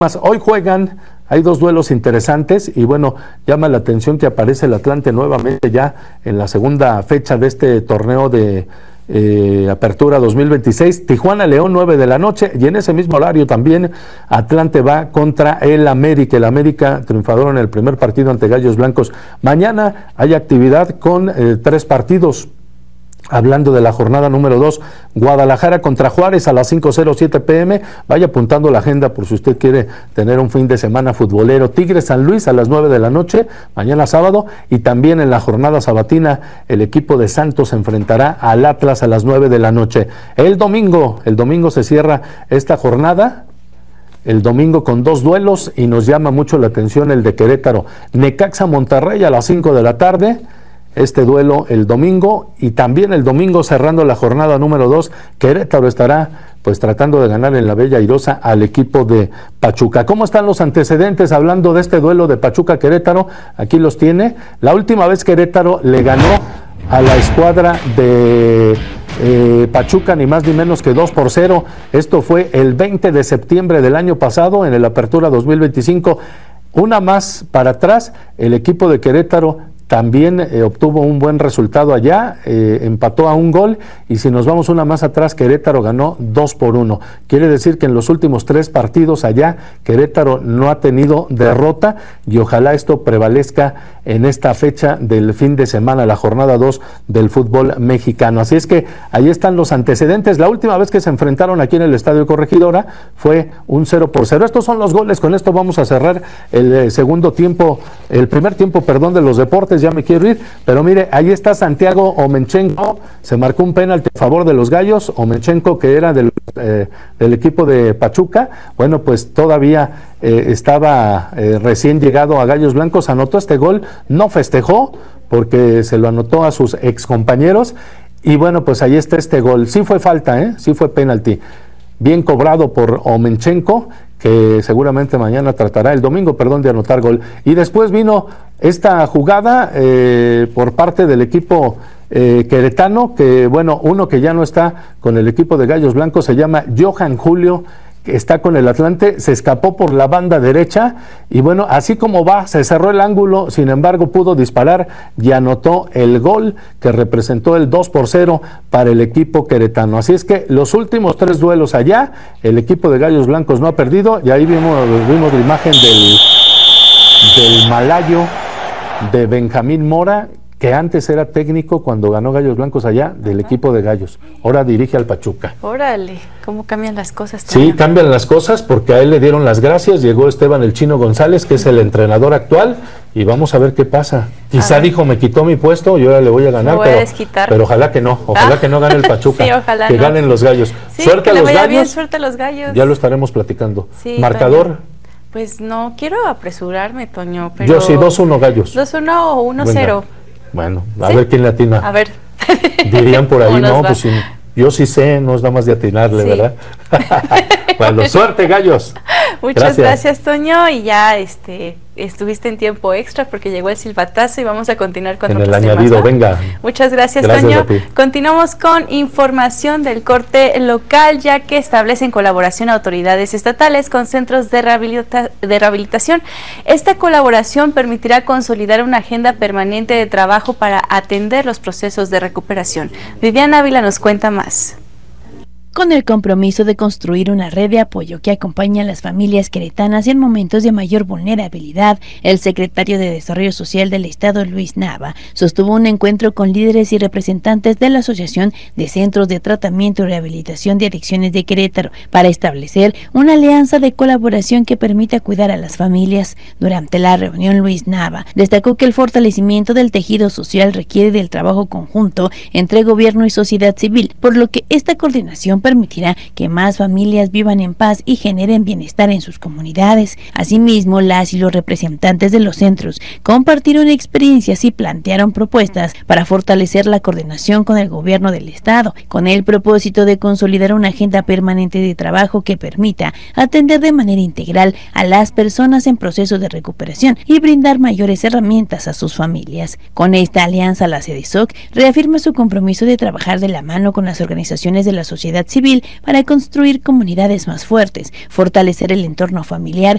Hoy juegan, hay dos duelos interesantes y bueno, llama la atención que aparece el Atlante nuevamente ya en la segunda fecha de este torneo de Apertura 2026. Tijuana León 9 de la noche y en ese mismo horario también Atlante va contra el América triunfador en el primer partido ante Gallos Blancos. Mañana hay actividad con 3 partidos. Hablando de la jornada número 2, Guadalajara contra Juárez a las 5:07 p.m. Vaya apuntando la agenda por si usted quiere tener un fin de semana futbolero. Tigres San Luis a las 9 de la noche, mañana sábado. Y también en la jornada sabatina, el equipo de Santos se enfrentará al Atlas a las 9 de la noche. El domingo se cierra esta jornada. El domingo con 2 duelos y nos llama mucho la atención el de Querétaro. Necaxa Monterrey a las 5 de la tarde. Este duelo el domingo y también el domingo cerrando la jornada número 2, Querétaro estará pues tratando de ganar en la Bella Airosa al equipo de Pachuca. ¿Cómo están los antecedentes hablando de este duelo de Pachuca-Querétaro? Aquí los tiene. La última vez Querétaro le ganó a la escuadra de Pachuca ni más ni menos que 2-0. Esto fue el 20 de septiembre del año pasado en el Apertura 2025. Una más para atrás, el equipo de Querétaro también obtuvo un buen resultado allá, empató a 1 gol y si nos vamos una más atrás, Querétaro ganó 2-1. Quiere decir que en los últimos 3 partidos allá, Querétaro no ha tenido derrota y ojalá esto prevalezca en esta fecha del fin de semana, la jornada 2 del fútbol mexicano. Así es que ahí están los antecedentes. La última vez que se enfrentaron aquí en el Estadio Corregidora fue un 0-0. Estos son los goles, con esto vamos a cerrar el primer tiempo, de los deportes. Ya me quiero ir, pero mire, ahí está Santiago Omenchenko, se marcó un penalti a favor de los Gallos. Omenchenko, que era del equipo de Pachuca, bueno, pues todavía estaba recién llegado a Gallos Blancos, anotó este gol, no festejó porque se lo anotó a sus excompañeros y bueno, pues ahí está este gol. Sí fue falta, sí fue penalti, bien cobrado por Omenchenko, que seguramente mañana tratará, el domingo, de anotar gol. Y después vino esta jugada por parte del equipo queretano, que bueno, uno que ya no está con el equipo de Gallos Blancos se llama Johan Julio, que está con el Atlante, se escapó por la banda derecha y bueno, así como va, se cerró el ángulo, sin embargo pudo disparar y anotó el gol que representó el 2-0 para el equipo queretano. Así es que los últimos 3 duelos allá, el equipo de Gallos Blancos no ha perdido y ahí vimos la imagen del malayo de Benjamín Mora, que antes era técnico cuando ganó Gallos Blancos allá del equipo de Gallos, ahora dirige al Pachuca. Órale, ¿cómo cambian las cosas? Sí, cambian las cosas porque a él le dieron las gracias, llegó Esteban el Chino González, que es el entrenador actual, y vamos a ver qué pasa. Quizá dijo, me quitó mi puesto, yo ahora le voy a ganar, pero ojalá que no gane el Pachuca, sí, ojalá que ganen los Gallos. Sí, suerte a los Gallos. Bien, suerte a los Gallos. Ya lo estaremos platicando. Sí, marcador. Pues no quiero apresurarme, Toño, pero... Yo sí, 2-1 Gallos. 2-1 o 1-0. Venga. Bueno, a ver quién le atina. A ver. Dirían por ahí, no, pues sí, yo sí sé, no es nada más de atinarle, ¿verdad? Bueno, suerte, Gallos. Muchas gracias, Toño, y ya estuviste en tiempo extra porque llegó el silbatazo y vamos a continuar con otros temas. En el añadido, venga. Muchas gracias, Toño. Continuamos con información del corte local, ya que establecen colaboración autoridades estatales con centros de rehabilitación. Esta colaboración permitirá consolidar una agenda permanente de trabajo para atender los procesos de recuperación. Viviana Ávila nos cuenta más. Con el compromiso de construir una red de apoyo que acompañe a las familias queretanas en momentos de mayor vulnerabilidad, el secretario de Desarrollo Social del Estado, Luis Nava, sostuvo un encuentro con líderes y representantes de la Asociación de Centros de Tratamiento y Rehabilitación de Adicciones de Querétaro para establecer una alianza de colaboración que permita cuidar a las familias. Durante la reunión, Luis Nava destacó que el fortalecimiento del tejido social requiere del trabajo conjunto entre gobierno y sociedad civil, por lo que esta coordinación permitirá que más familias vivan en paz y generen bienestar en sus comunidades. Asimismo, las y los representantes de los centros compartieron experiencias y plantearon propuestas para fortalecer la coordinación con el gobierno del estado, con el propósito de consolidar una agenda permanente de trabajo que permita atender de manera integral a las personas en proceso de recuperación y brindar mayores herramientas a sus familias. Con esta alianza, la CDSOC reafirma su compromiso de trabajar de la mano con las organizaciones de la sociedad civil para construir comunidades más fuertes, fortalecer el entorno familiar